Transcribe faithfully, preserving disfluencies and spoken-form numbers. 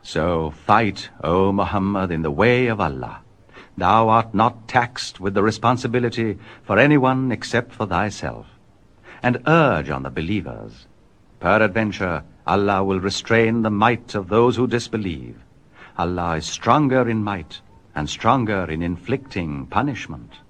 So fight, O Muhammad, in the way of Allah. Thou art not taxed with the responsibility for anyone except for thyself. And urge on the believers. Peradventure, Allah will restrain the might of those who disbelieve. Allah is stronger in might and stronger in inflicting punishment.